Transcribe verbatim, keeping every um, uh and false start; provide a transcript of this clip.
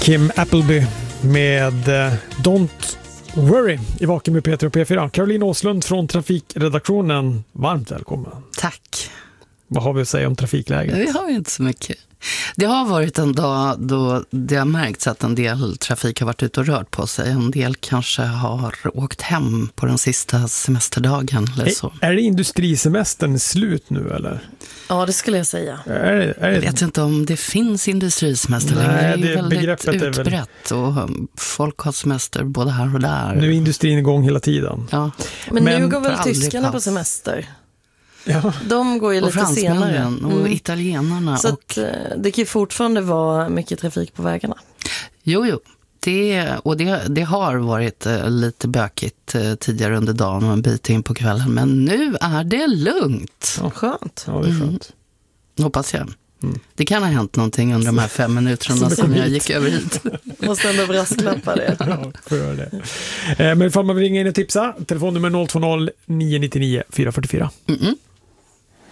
Kim Appleby med uh, Don't Worry i Vaken med Peter och P fyra. Caroline Åslund från trafikredaktionen, varmt välkommen. Tack. Vad har vi att säga om trafikläget? Vi har ju inte så mycket. Det har varit en dag då det har märkts att en del trafik har varit ute och rört på sig. En del kanske har åkt hem på den sista semesterdagen. Eller så. Är, är det industrisemestern slut nu eller? Ja, det skulle jag säga. Är det, är det... Jag vet inte om det finns industrisemester. Nej, det är det ju väldigt väl... utbrett och folk har semester både här och där. Nu är industrin igång hela tiden. Ja. Men, Men nu går väl aldrig tyskarna pass. på semester? Ja. De går ju och lite senare. Mm. Och italienarna. Så och... att, det kan ju fortfarande vara mycket trafik på vägarna. Jo, jo. Det, och det, det har varit uh, lite bökigt uh, tidigare under dagen och en bit in på kvällen. Men nu är det lugnt. Ja, skönt. Ja, det är skönt. Mm. Hoppas jag. Mm. Det kan ha hänt någonting under de här fem minuterna som jag gick över hit. Måste ändå brasklappa det. Ja, får göra det. Eh, men ifall man vill ringa in och tipsa, telefonnummer noll två noll nio nio nio fyra fyra fyra. Mm-mm.